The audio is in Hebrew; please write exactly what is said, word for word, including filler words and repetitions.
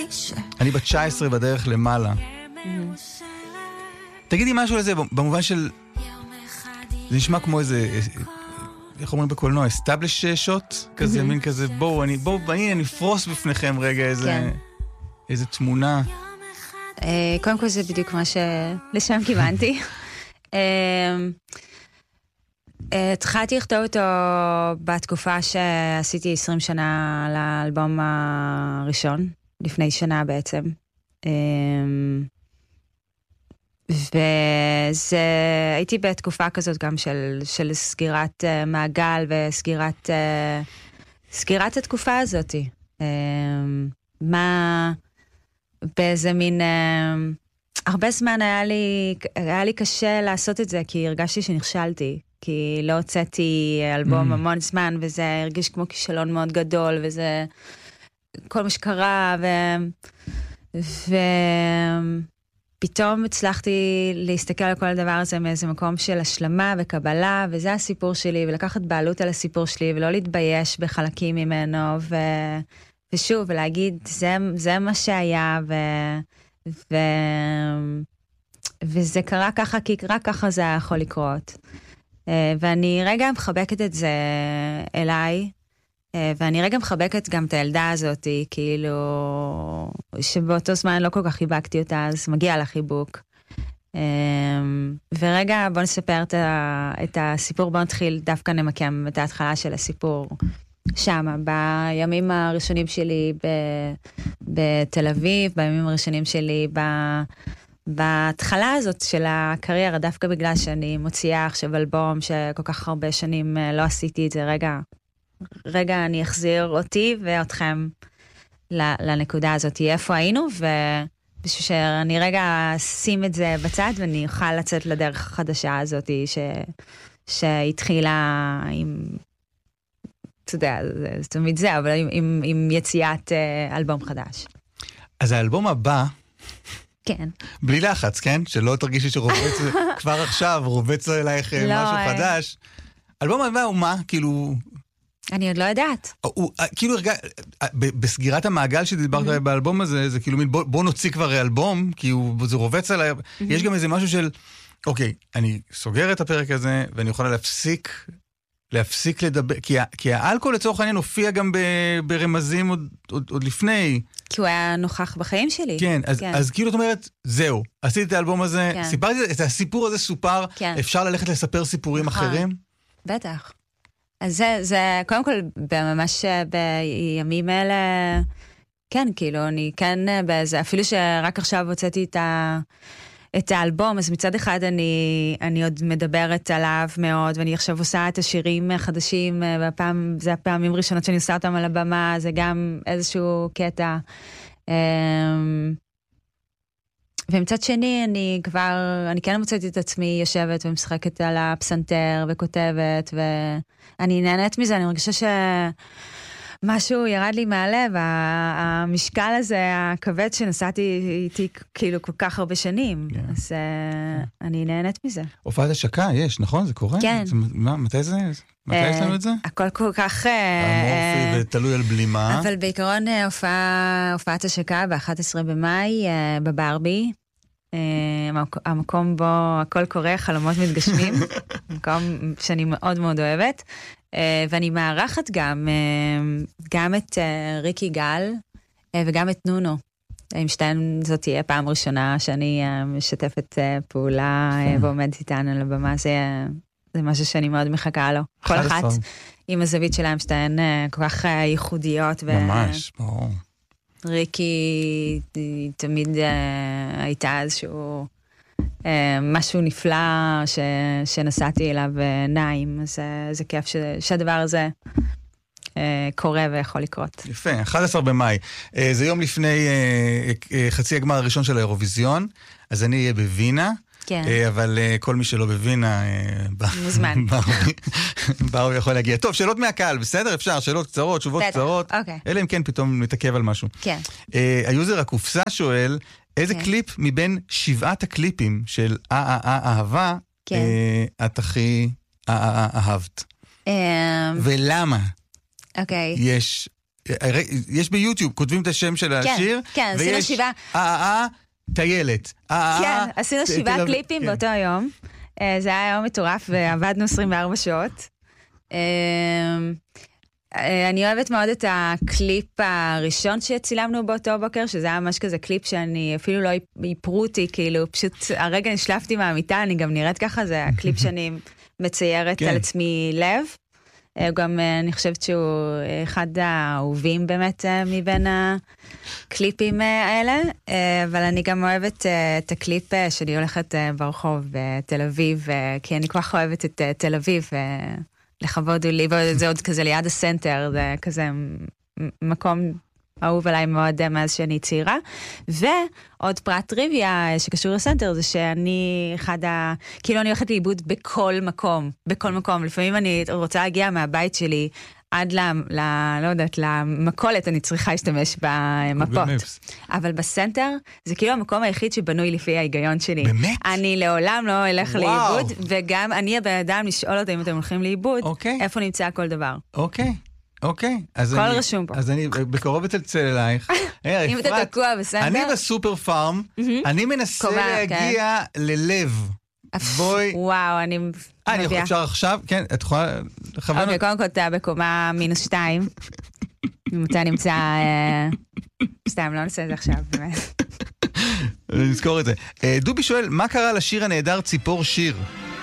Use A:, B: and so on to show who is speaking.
A: אני בת-תשע עשרה בדרך למעלה. תגידי משהו לזה, במובן של... זה נשמע כמו איזה... איך אומרים בקולנוע? establish shot? כזה, מין כזה, בואו, אני, בואו, אני נפרוס בפניכם רגע איזה... איזה תמונה.
B: קודם כל זה בדיוק מה שלשם כיוונתי. התחלתי לכתוב אותו בתקופה שעשיתי עשרים שנה לאלבום הראשון, לפני שנה בעצם. וזה, הייתי בתקופה כזאת גם של, של סגירת מעגל וסגירת, סגירת התקופה הזאת. מה, באיזה מין, הרבה זמן היה לי, היה לי קשה לעשות את זה, כי הרגשתי שנכשלתי. כי לא הוצאתי אלבום mm. המון זמן, וזה הרגיש כמו כישלון מאוד גדול, וזה כל מה שקרה, ו... ופתאום הצלחתי להסתכל על כל הדבר הזה מאיזה מקום של השלמה וקבלה, וזה הסיפור שלי, ולקחת בעלות על הסיפור שלי, ולא להתבייש בחלקים ממנו, ו... ושוב, ולהגיד, זה, זה מה שהיה, ו... ו... וזה קרה ככה, כי רק ככה זה יכול לקרות. ואני רגע מחבקת את זה אליי, ואני רגע מחבקת גם את הילדה הזאת, כאילו, שבאותו זמן לא כל כך חיבקתי אותה, אז מגיע לה חיבוק. ורגע בוא נספר את הסיפור, בוא נתחיל דווקא נמקם את ההתחלה של הסיפור שם, בימים הראשונים שלי בתל אביב, בימים הראשונים שלי ב... בהתחלה הזאת של הקריירה, דווקא בגלל שאני מוציאה עכשיו אלבום שכל כך הרבה שנים לא עשיתי את זה, רגע, רגע אני אחזיר אותי ואתכם לנקודה הזאת, איפה היינו, ובשביל שאני רגע אשים את זה בצד, ואני אוכל לצאת לדרך החדשה הזאת, ש... שהתחילה עם, אתה יודע, זה תמיד זה, אבל עם, עם, עם יציאת אלבום חדש.
A: אז האלבום הבא,
B: כן.
A: בלי לחץ, כן? שלא תרגישי שרובץ, כבר עכשיו רובץ אלייך
B: לא,
A: משהו חדש. אלבום הבא הוא מה? כאילו...
B: אני עוד לא יודעת.
A: הוא, כאילו, הרגע, בסגירת המעגל שדיברת mm-hmm. באלבום הזה, זה כאילו, בוא, בוא נוציא כבר אלבום, כי הוא, זה רובץ עליי. Mm-hmm. יש גם איזה משהו של, אוקיי, אני סוגר את הפרק הזה, ואני יכולה להפסיק, להפסיק לדבר, כי, כי האלכוהול לצורך העניין הופיע גם ב, ברמזים עוד, עוד, עוד לפני...
B: כי הוא היה נוכח בחיים שלי.
A: כן, אז, כן. אז כאילו את אומרת, זהו, עשיתי את האלבום הזה, כן. סיפרתי את הסיפור הזה סופר, כן. אפשר ללכת לספר סיפורים נכון. אחרים?
B: בטח. אז זה, זה, קודם כל, ממש בימים האלה, כן, כאילו, אני כן באיזה, אפילו שרק עכשיו הוצאתי את ה... את האלבום, אז מצד אחד אני, אני עוד מדברת עליו מאוד, ואני עכשיו עושה את השירים החדשים, והפעם, זה הפעמים ראשונות שאני עושה אותם על הבמה, זה גם איזשהו קטע. ומצד שני, אני כבר, אני כן מוצאת את עצמי יושבת ומשחקת על הפסנתר וכותבת, ואני נהנית מזה, אני מרגישה ש... משהו ירד לי מהלב, המשקל הזה, הכבד שנסעתי איתי כאילו כל כך הרבה שנים, yeah. אז uh, אני נהנית מזה. הופעת
A: השקה, יש, נכון? זה קורה?
B: כן.
A: זה, מה, מתי זה? מתי uh, יש לנו את זה?
B: הכל כל כך...
A: המורפי uh, ותלוי על בלימה.
B: אבל בעיקרון uh, הופעה, הופעת השקה ב-אחד עשר במאי uh, בברבי, uh, המקום בו הכל קורה, חלומות מתגשמים, מקום שאני מאוד מאוד אוהבת, Uh, ואני מערכת גם, uh, גם את uh, ריקי גל, uh, וגם את נונו. עם שתיהן זאת תהיה פעם ראשונה שאני uh, משתפת uh, פעולה uh, ועומדת איתן על הבמה. זה, uh, זה משהו שאני מאוד מחכה לו. כל אחת עם הזווית שלהם, שתיהן uh, כל כך uh, ייחודיות.
A: ממש, ברור.
B: ריקי תמיד uh, הייתה איזשהו... משהו נפלא ש, שנסעתי אליו נעים, אז זה כיף ש, שהדבר הזה קורה ויכול לקרות.
A: יפה, אחד עשר במאי. זה יום לפני חצי הגמר הראשון של האירוויזיון, אז אני אהיה בווינה,
B: כן.
A: אבל כל מי שלא בווינה,
B: מוזמן.
A: באו יכול להגיע. טוב, שאלות מהקהל, בסדר? אפשר, שאלות קצרות, תשובות קצרות.
B: אוקיי.
A: אלא אם כן פתאום מתעכב על משהו.
B: כן.
A: היוזר הקופסה שואל, איזה כן. קליפ מבין שבעת הקליפים של אהבה כן. אה, את הכי אהבת?
B: Um,
A: ולמה
B: okay.
A: יש יש ביוטיוב, כותבים את השם של השיר,
B: כן, עשינו שבעה.
A: אה, אה, טיילת.
B: כן, עשינו שבעה קליפים באותו יום. זה היה יום מטורף, ועבדנו עשרים וארבע שעות. אני אוהבת מאוד את הקליפ הראשון שצילמנו באותו בוקר, שזה היה ממש כזה קליפ שאני אפילו לא איפרו אותי, כאילו פשוט הרגע נשלפתי מהמיטה, אני גם נראית ככה, זה הקליפ שאני מציירת על עצמי לב. גם אני חושבת שהוא אחד האהובים באמת מבין הקליפים האלה, אבל אני גם אוהבת את הקליפ שאני הולכת ברחוב בתל אביב, כי אני כל כך אוהבת את תל אביב, לכבוד לי, וזה עוד כזה ליד הסנטר, זה כזה מקום אהוב עליי מאוד מאז שאני צעירה. ועוד פרט טריוויה שקשור לסנטר, זה שאני אחד ה... כאילו אני הולכת לאיבוד בכל מקום, בכל מקום. לפעמים אני רוצה להגיע מהבית שלי עד ל... ל לא יודעת, למקולת, אני צריכה להשתמש במפות. אבל בסנטר, זה כאילו המקום היחיד שבנוי לפי ההיגיון שלי. באמת? אני לעולם לא אלך לאיבוד, וגם אני הבן אדם לשאול אותם אם אתם הולכים לאיבוד, איפה נמצא כל דבר.
A: אוקיי. אוקיי.
B: כל רשום פה.
A: אז אני בקרוב אצלצל אלייך.
B: אם אתה תקוע בסנטר.
A: אני בסופר פארם, אני מנסה להגיע ללב. בואי.
B: וואו, אני
A: מביאה. אפשר עכשיו? כן, את יכולה לכוון.
B: אוקיי, קודם כל אתה בקומה מינוס שתיים. אם אתה נמצא... סתם, לא נעשה את זה עכשיו, באמת.
A: נזכור את זה. דובי שואל, מה קרה לשיר הנהדר ציפור שיר?